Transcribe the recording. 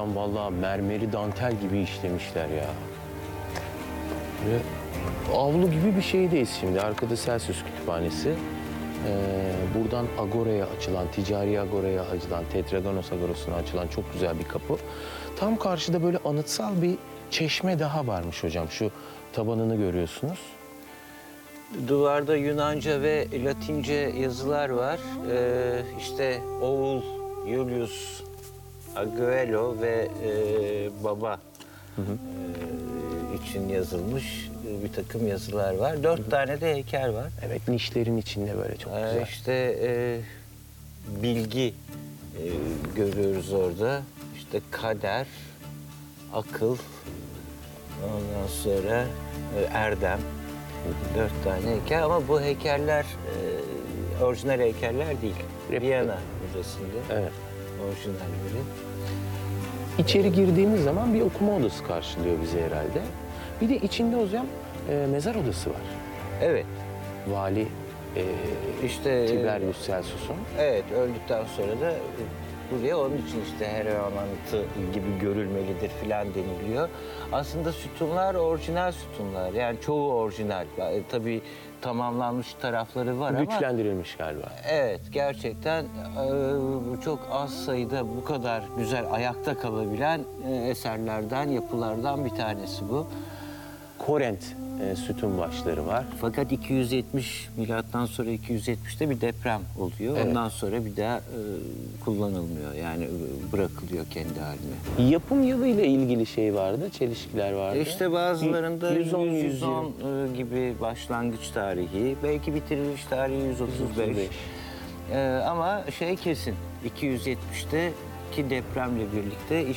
hocam vallahi mermeri dantel gibi işlemişler ya. Ve avlu gibi bir şeydeyiz şimdi. Arkada Celsius Kütüphanesi. Buradan Agora'ya açılan, ticari Agora'ya açılan, Tetragonos Agora'sına açılan çok güzel bir kapı. Tam karşıda böyle anıtsal bir çeşme daha varmış hocam. Şu tabanını görüyorsunuz. Duvarda Yunanca ve Latince yazılar var. İşte oğul Julius Agüelo ve baba için yazılmış bir takım yazılar var. 4 tane de heykel var. Evet, nişlerin içinde böyle çok güzel. İşte bilgi görüyoruz orada. İşte kader, akıl, ondan sonra erdem. 4 tane heykel ama bu heykeller orijinal heykeller değil. Viyana Müzesi'nde Evet. orijinalleri. İçeri girdiğimiz zaman bir okuma odası karşılıyor bizi herhalde. Bir de içinde hocam mezar odası var. Evet. Vali İşte Tiberius Celsus'un. evet, öldükten sonra da buraya onun için işte Heroan anıtı gibi görülmelidir filan deniliyor. Aslında sütunlar orijinal sütunlar. Yani çoğu orijinal. Tabii tamamlanmış tarafları var ama Güçlendirilmiş galiba. evet, gerçekten çok az sayıda bu kadar güzel ayakta kalabilen eserlerden, yapılardan bir tanesi bu. Korent sütun başları var. Fakat 270 milattan sonra 270'te bir deprem oluyor. Evet. Ondan sonra bir daha kullanılmıyor. Yani bırakılıyor kendi haline. Yapım yılı ile ilgili şey vardı, çelişkiler vardı. İşte bazılarında 110, 110 gibi başlangıç tarihi, belki bitiriliş tarihi 135. Ama şey kesin, 270'te ki depremle birlikte iş